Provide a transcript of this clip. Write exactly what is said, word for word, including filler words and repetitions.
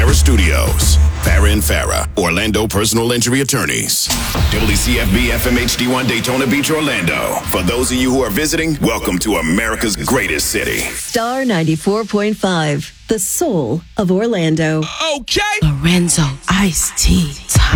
Farah Studios. Farah and Farah, Orlando personal injury attorneys. W C F B F M H D one Daytona Beach, Orlando. For those of you who are visiting, welcome to America's greatest city. Star ninety-four point five, the soul of Orlando. Okay. Lorenzo, iced tea, time.